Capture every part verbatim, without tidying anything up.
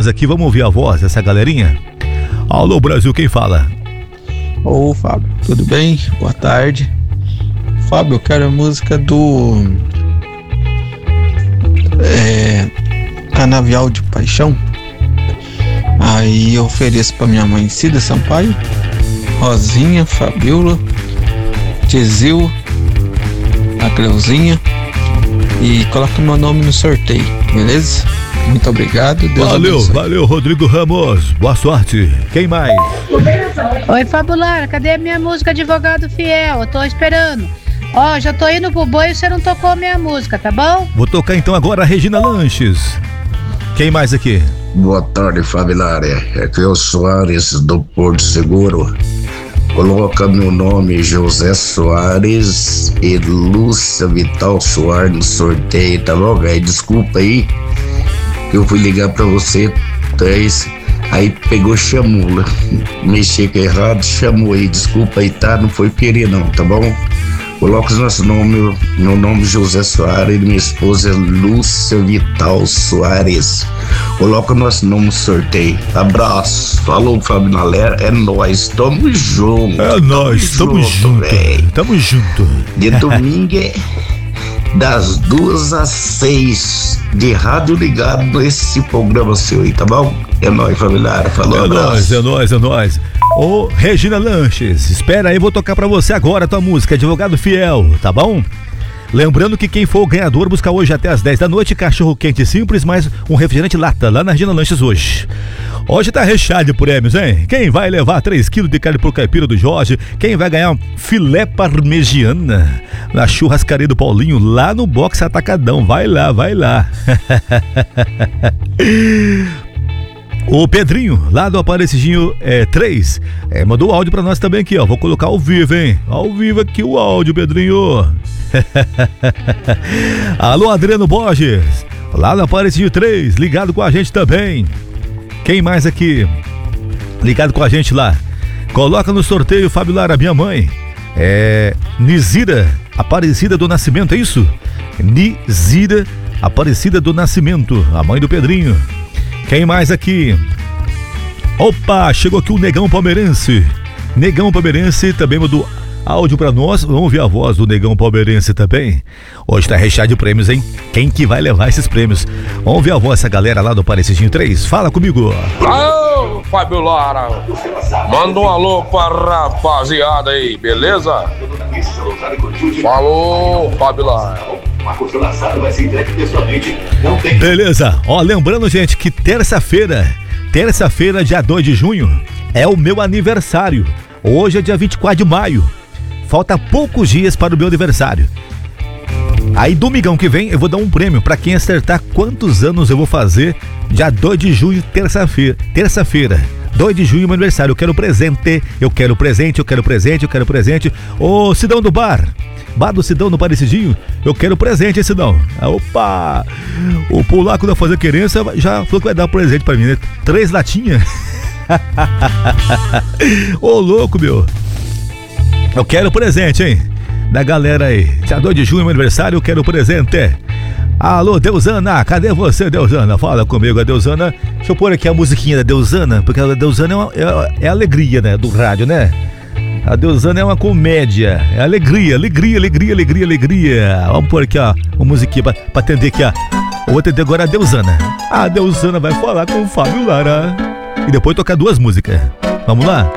voz aqui, vamos ouvir a voz dessa galerinha? Alô, Brasil, quem fala? Ô, Fábio, tudo bem? Boa tarde. Fábio, eu quero a música do é, Canavial de Paixão. Aí eu ofereço pra minha mãe Cida Sampaio, Rosinha, Fabiola, Tizil, a Cleuzinha, e coloca meu nome no sorteio, beleza? Muito obrigado, Deus Valeu, abençoe. valeu, Rodrigo Ramos, boa sorte. Quem mais? Oi, Fabulara, cadê a minha música Advogado Fiel? Eu tô esperando. Ó, já tô indo pro boi e você não tocou a minha música, tá bom? Vou tocar então agora a Regina Lanches. Quem mais aqui? Boa tarde, Fabilária. Aqui é o Soares do Porto Seguro. Coloca meu nome José Soares e Lúcia Vital Soares no sorteio, tá bom, velho? Desculpa aí que eu fui ligar pra você, três, aí pegou, chamou, né? Mexi com errado, chamou aí, desculpa aí, tá? Não foi querer não, tá bom? Coloca o nosso nome, meu nome é José Soares e minha esposa é Lúcia Vital Soares. Coloca o nosso nome no sorteio. Abraço. Falou, Fábio Nalera. É nóis. Tamo junto. É nóis, tamo junto. Véio. Tamo junto. De domingo é das duas às seis de rádio ligado nesse programa seu aí, tá bom? É nóis, familiar. Falou, é abraço. nóis, é nóis, é nóis. Ô, Regina Lanches, espera aí, vou tocar pra você agora a tua música, Advogado Fiel, tá bom? Lembrando que quem for o ganhador busca hoje até as dez da noite cachorro quente simples, mais um refrigerante lata lá na Regina Lanches hoje. Hoje tá recheado de prêmios, hein? Quem vai levar três quilos de carne pro caipira do Jorge? Quem vai ganhar um filé parmegiana na churrascaria do Paulinho lá no box Atacadão? Vai lá, vai lá. O Pedrinho, lá do Aparecidinho é, três, é, mandou áudio pra nós também aqui, ó. Vou colocar ao vivo, hein? Ao vivo aqui o áudio, Pedrinho. Alô, Adriano Borges, lá do Aparecidinho três, ligado com a gente também. Quem mais aqui? Ligado com a gente lá. Coloca no sorteio, Fábio Lara, minha mãe. É. Nizira Aparecida do Nascimento, é isso? Nizira Aparecida do Nascimento, a mãe do Pedrinho. Quem mais aqui? Opa, chegou aqui o Negão Palmeirense. Negão Palmeirense também mandou áudio pra nós. Vamos ouvir a voz do Negão Palmeirense também. Hoje tá recheado de prêmios, hein? Quem que vai levar esses prêmios? Vamos ouvir a voz dessa galera lá do Aparecidinho três. Fala comigo. Alô, Fábio Lara. Manda um alô pra rapaziada aí, beleza? Falou, Fábio Lara. Beleza, ó, lembrando, gente, que terça-feira, terça-feira, dia dois de junho, é o meu aniversário. Hoje é dia vinte e quatro de maio. Falta poucos dias para o meu aniversário. Aí, domingão que vem, eu vou dar um prêmio para quem acertar quantos anos eu vou fazer. Dia dois de junho, terça-feira. Terça-feira, dois de junho, meu aniversário. Eu quero presente, eu quero presente, eu quero presente, eu quero presente. Ô, Sidão do Bar. Bar do Sidão no Parecidinho, eu quero presente, esse Sidão. Ah, opa! O polaco da Fazer Querência já falou que vai dar presente pra mim, né? Três latinhas. Ô, louco, meu. Eu quero presente, hein? Da galera aí. Dia dois de junho, meu aniversário, eu quero presente. Alô, Deusana, cadê você, Deusana? Fala comigo, a Deusana. Deixa eu pôr aqui a musiquinha da Deusana, porque a Deusana é, uma, é, é a alegria, né? Do rádio, né? A Deusana é uma comédia, é alegria, alegria, alegria, alegria, alegria. Vamos pôr aqui, ó, uma musiquinha pra, pra atender aqui, ó. Eu vou atender agora a Deusana. A Deusana vai falar com o Fábio Lara. E depois tocar duas músicas. Vamos lá?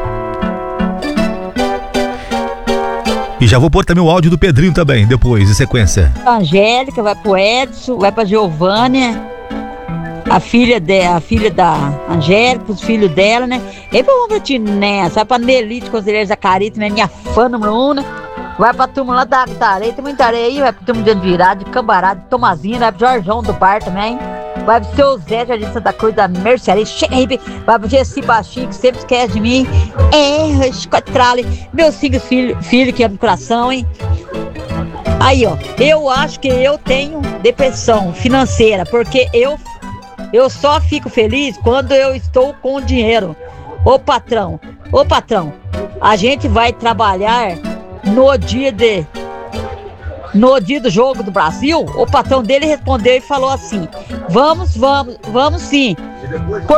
E já vou pôr também o áudio do Pedrinho também, depois, em sequência. A Angélica, vai pro Edson, vai pra Giovânia. A filha, de, a filha da Angélica, os filhos dela, né? E pra uma Tiné, sai pra Nelite, Conselheiro Zacarias, minha fã número um, né? Vai pra turma lá da Areia, tem muita areia aí, vai pra turma de Virado, de Cambará, de Tomazinha, vai pro Jorjão do Bar também. Vai pro seu Zé, Jardim Santa Cruz da Mercearia, chega aí, vai pro Gessi Baixinho, que sempre esquece de mim. É, escotrale, meus cinco filhos, filho que é no coração, hein? Aí, ó, eu acho que eu tenho depressão financeira, porque eu Eu só fico feliz quando eu estou com dinheiro. Ô patrão, ô patrão, a gente vai trabalhar no dia de... No dia do jogo do Brasil, o patrão dele respondeu e falou assim: Vamos, vamos, vamos sim.